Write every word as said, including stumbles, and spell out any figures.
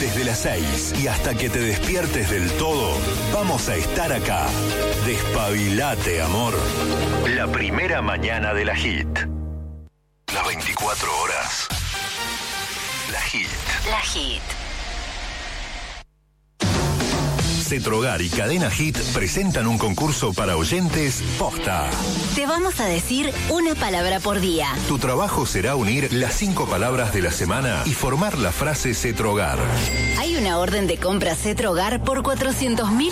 Desde las seis y hasta que te despiertes del todo, vamos a estar acá. Despabilate, amor. La primera mañana de la Hit. Las veinticuatro horas. La Hit. La Hit. Cetrogar y Cadena Hit presentan un concurso para oyentes posta. Te vamos a decir una palabra por día. Tu trabajo será unir las cinco palabras de la semana y formar la frase Cetrogar. Hay una orden de compra Cetrogar por cuatrocientos mil